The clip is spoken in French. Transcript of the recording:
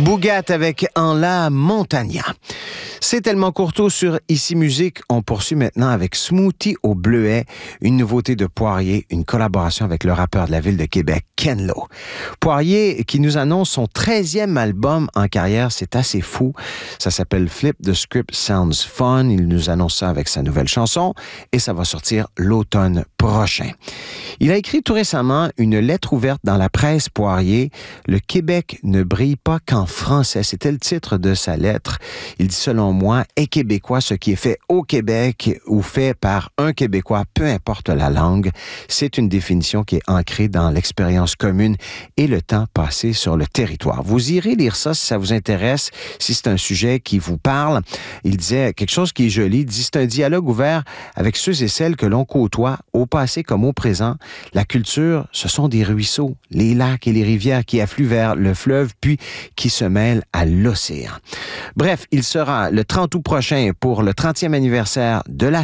Bougat avec En la Montagna. C'est tellement courto sur Ici Musique. On poursuit maintenant avec Smoothie au bleuet, une nouveauté de Poirier, une collaboration avec le rappeur de la ville de Québec, Ken Lo. Poirier qui nous annonce son 13e album en carrière, c'est assez fou. Ça s'appelle Flip the Script Sounds Fun. Il nous annonce ça avec sa nouvelle chanson et ça va sortir l'automne prochain. Il a écrit tout récemment une lettre ouverte dans la presse Poirier. Le Québec ne brille pas qu'en français. C'était le titre de sa lettre. Il dit, selon moi, est québécois ce qui est fait au Québec ou fait par un Québécois, peu importe la langue. C'est une définition qui est ancrée dans l'expérience commune et le temps passé sur le territoire. Vous irez lire ça si ça vous intéresse, si c'est un sujet qui vous parle. Il disait quelque chose qui est joli. Il dit, c'est un dialogue ouvert avec ceux et celles que l'on côtoie, au passé comme au présent. La culture, ce sont des ruisseaux, les lacs et les rivières qui affluent vers le fleuve, puis qui se mêlent à l'océan. Bref, il sera le 30 août prochain pour le 30e anniversaire de la